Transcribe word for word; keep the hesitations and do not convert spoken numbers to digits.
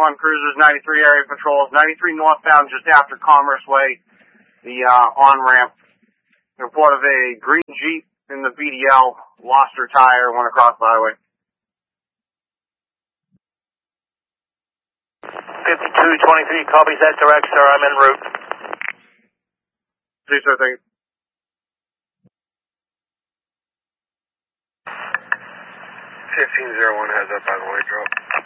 one cruisers, ninety-three area patrols, ninety-three northbound just after Commerce Way, the uh, on-ramp. Report of a green Jeep in the B D L, lost her tire, went across the highway. fifty-two twenty-three copies that direct, sir. I'm en route. See, sir, thank you. fifteen oh one has up by the way, drop.